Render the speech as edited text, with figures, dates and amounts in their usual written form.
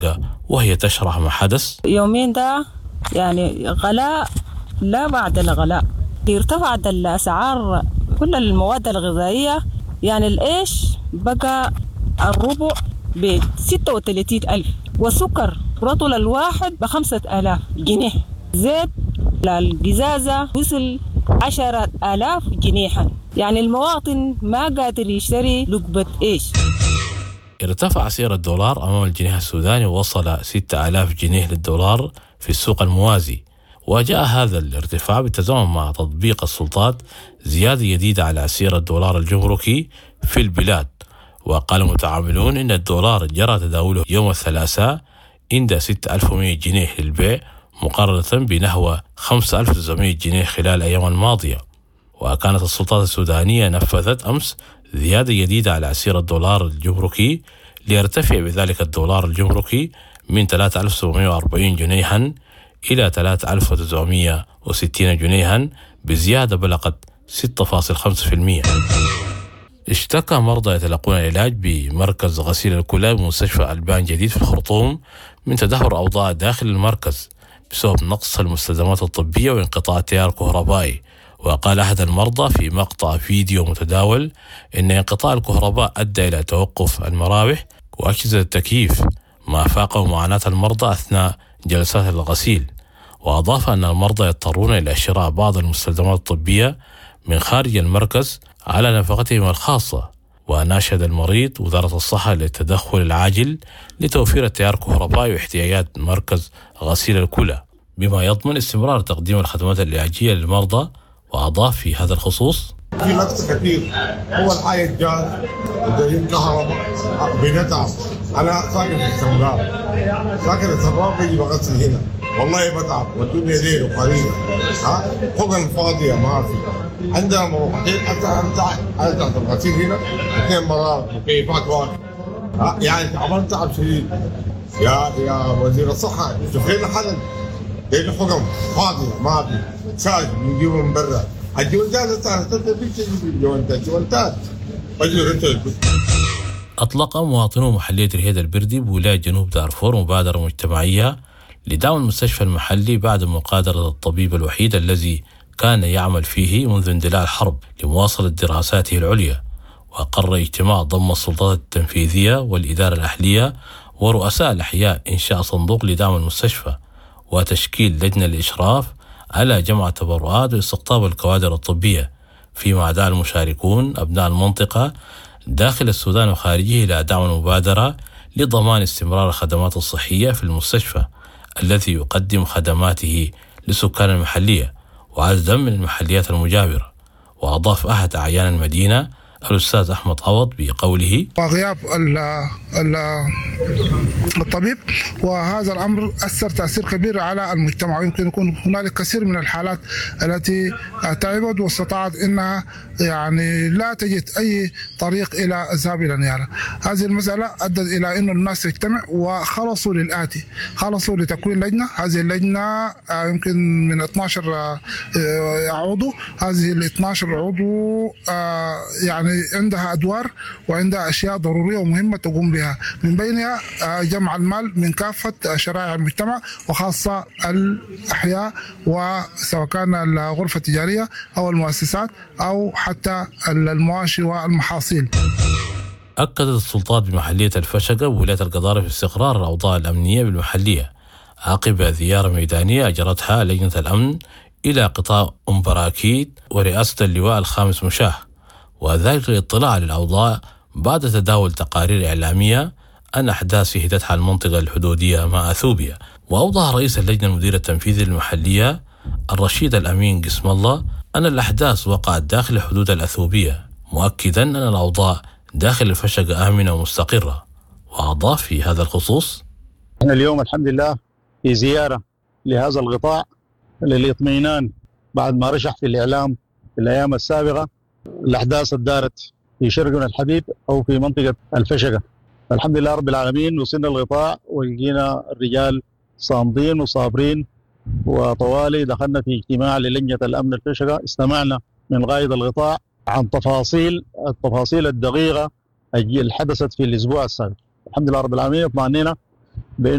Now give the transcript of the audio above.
وهي تشرح ما حدث. يومين ده يعني غلاء لا بعد الغلاء، ارتفعت الأسعار كل المواد الغذائية. يعني الإيش بقى الربع ب36,000، والسكر رطل الواحد ب5,000 جنيه، زيت القزازة وصل 10,000 جنيها. يعني المواطن ما قادر يشتري لقبة إيش. ارتفع سعر الدولار أمام الجنيه السوداني ووصل 6,000 جنيه للدولار في السوق الموازي. وجاء هذا الارتفاع بالتزامن مع تطبيق السلطات زيادة جديدة على سعر الدولار الجمركي في البلاد. وقال المتعاملون إن الدولار جرى تداوله يوم الثلاثاء عند 6,100 جنيه للبيع مقارنة بنحو 5,900 جنيه خلال الأيام الماضية. وكانت السلطات السودانية نفذت أمس زيادة جديدة على سعر الدولار الجمركي ليرتفع بذلك الدولار الجمركي من 3,740 جنيها إلى 3,960 جنيها بزيادة بلغت 6.5%. اشتكى مرضى يتلقون العلاج بمركز غسيل الكلى بمستشفى ألبان جديد في الخرطوم من تدهور أوضاع داخل المركز بسبب نقص المستلزمات الطبية وانقطاع التيار الكهربائي. وقال أحد المرضى في مقطع فيديو متداول إن انقطاع الكهرباء أدى إلى توقف المراوح وأجهزة التكييف، ما فاقه معاناة المرضى أثناء جلسات الغسيل. وأضاف أن المرضى يضطرون إلى شراء بعض المستلزمات الطبية من خارج المركز على نفقتهم الخاصة. وناشد المريض وزارة الصحة للتدخل العاجل لتوفير التيار الكهربائي واحتياجات مركز غسيل الكلى بما يضمن استمرار تقديم الخدمات العلاجية للمرضى. وأضاف في هذا الخصوص: في نقص كثير. أول حاجة الجاز ودليل كهرباء بنتعب. أنا ساكن في السمراء، ساكن السمراء بيجي بغسل هنا، والله بتعب والدنيا ليل وقريبة. حقن فاضية ما في. عندنا مروحتين أنا تحت الغسيل هنا 2 مرات مكيفات واقفة. يعني عملت تعب شديد. يا وزير الصحة شوف لنا حل. لأن حقن فاضية ما في. ساج بنجيبه من برا. الجوانتات أطلق مواطنو محلية رهيد البردي بولاية جنوب دارفور مبادرة مجتمعية لدعم المستشفى المحلي بعد مقادرة الطبيب الوحيد الذي كان يعمل فيه منذ اندلاع الحرب لمواصلة دراساته العليا. وقرر اجتماع ضم السلطات التنفيذية والإدارة الأهلية ورؤساء الأحياء إنشاء صندوق لدعم المستشفى وتشكيل لجنة الإشراف على جمع التبرعات واستقطاب الكوادر الطبية، فيما دعا المشاركون أبناء المنطقة داخل السودان وخارجه إلى دعم المبادرة لضمان استمرار الخدمات الصحية في المستشفى الذي يقدم خدماته لسكان المحلية وعددا من المحليات المجاورة. وأضاف أحد أعيان المدينة الأستاذ أحمد عوض بقوله: وغياب الطبيب وهذا الأمر أثر تأثير كبير على المجتمع، ويمكن يكون هنالك كثير من الحالات التي تعبت واستطاعت أنها يعني لا تجد أي طريق إلى الذهاب إلى النيابة. هذه المسألة أدت إلى أن الناس تجتمع وخلصوا للآتي، خلصوا لتكوين لجنة. هذه اللجنة يمكن من 12 عضو. هذه ال 12 عضو يعني عندها أدوار وعندها أشياء ضرورية ومهمة تقوم بها، من بينها جمع المال من كافة شرائح المجتمع وخاصة الأحياء، وسواء كان الغرفة التجارية أو المؤسسات أو حتى المواشي والمحاصيل. أكدت السلطات بمحلية الفشقة وولاية القضارف استقرار الأوضاع الأمنية بالمحلية عقب زيارة ميدانية أجرتها لجنة الأمن إلى قطاع براكيت ورئاسة اللواء الخامس مشاه، وذلك للاطلاع على الأوضاع بعد تداول تقارير إعلامية عن أحداث شهدتها المنطقة الحدودية مع أثيوبيا. وأوضح رئيس اللجنة المدير التنفيذي للمحلية الرشيد الأمين قسم الله أن الأحداث وقعت داخل الحدود الأثيوبية، مؤكدا أن الأوضاع داخل الفشقة آمنة ومستقرة. وأضاف في هذا الخصوص: أنا اليوم الحمد لله في زيارة لهذا القطاع للإطمئنان بعد ما رشح في الإعلام في الأيام السابقة الأحداث الدارت في شرقنا الحبيب أو في منطقة الفشقة. الحمد لله رب العالمين وصلنا القطاع ولقينا الرجال صامدين وصابرين، وطوالي دخلنا في اجتماع للجنة الأمن الفشقة، استمعنا من قائد القطاع عن التفاصيل الدقيقة اللي حدثت في الأسبوع السابق. الحمد لله رب العالمين اطمئنينا